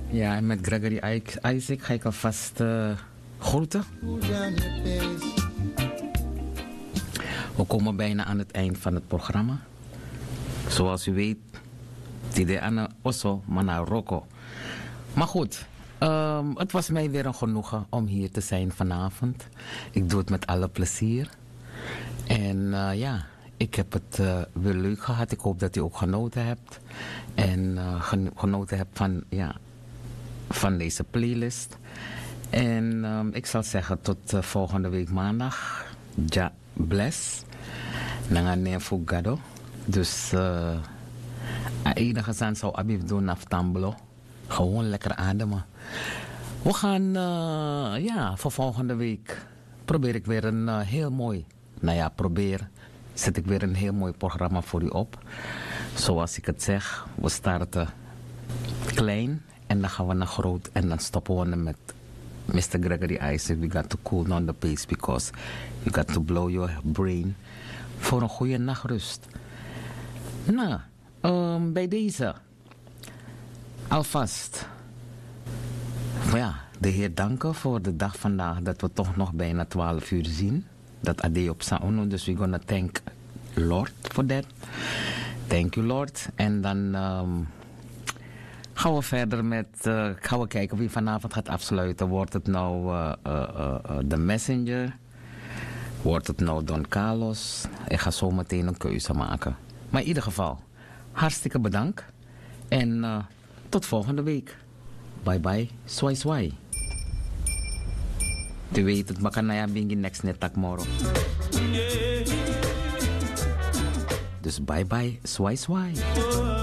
Ja, en met Gregory Isaac ga ik alvast groeten. We komen bijna aan het eind van het programma. Zoals u weet, Tide Anna Osso, Mana Rocco. Maar goed, het was mij weer een genoegen om hier te zijn vanavond. Ik doe het met alle plezier. En ja, ik heb het weer leuk gehad. Ik hoop dat u ook genoten hebt. En genoten hebt van, ja, van deze playlist. En ik zal zeggen tot volgende week maandag. Ja, bless. Nanganeer Fugado. Dus enige zin zou Abib doen af Tamblo. Gewoon lekker ademen. We gaan, ja, voor volgende week probeer ik weer een heel mooi, nou ja, zet ik weer een heel mooi programma voor u op. Zoals ik het zeg, we starten klein en dan gaan we naar groot en dan stoppen we met Mr. Gregory Isaac. We got to cool down the pace because you got to blow your brain voor een goede nachtrust. Nou, bij deze alvast. Maar ja, de Heer danken voor de dag vandaag dat we toch nog bijna 12 uur zien. Dat ade op Saono, dus we gonna thank Lord for that. Thank you Lord. En dan gaan we verder met, gaan we kijken wie vanavond gaat afsluiten. Wordt het nou The Messenger? Wordt het nou Don Carlos? Ik ga zo meteen een keuze maken. Maar in ieder geval, hartstikke bedankt. En tot volgende week. Bye bye, swai swai. Je weet het, makanaya bingi next netak moro. Dus bye bye, swai swai.